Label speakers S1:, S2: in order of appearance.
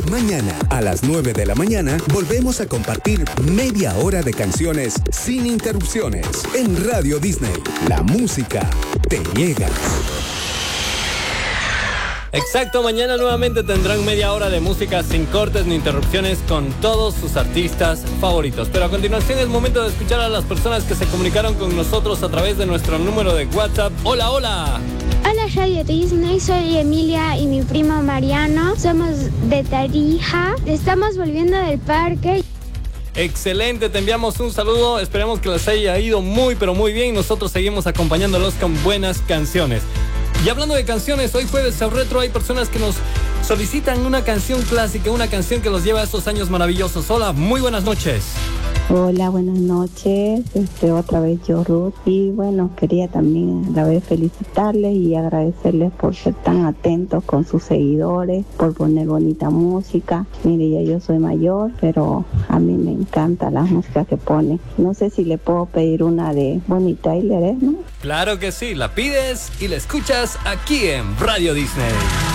S1: Mañana, a las 9 de la mañana, volvemos a compartir media hora de canciones sin interrupciones. En Radio Disney, la música te llega.
S2: Exacto, mañana nuevamente tendrán media hora de música sin cortes ni interrupciones con todos sus artistas favoritos. Pero a continuación es momento de escuchar a las personas que se comunicaron con nosotros a través de nuestro número de WhatsApp. ¡Hola, hola!
S3: Hola Radio Disney, soy Emilia y mi primo Mariano. Somos de Tarija. Estamos volviendo del parque.
S2: Excelente, te enviamos un saludo. Esperemos que les haya ido muy, pero muy bien. Nosotros seguimos acompañándolos con buenas canciones. Y hablando de canciones, hoy jueves de retro hay personas que nos solicitan una canción clásica, una canción que los lleva a estos años maravillosos. Hola, muy buenas noches.
S4: Hola, buenas noches. Otra vez yo, Ruth. Y bueno, quería también a la vez felicitarles y agradecerles por ser tan atentos con sus seguidores, por poner bonita música. Mire, ya yo soy mayor, pero a mí me encanta la música que ponen. No sé si le puedo pedir una de Bonnie Tyler, ¿no?
S2: Claro que sí, la pides y la escuchas aquí en Radio Disney.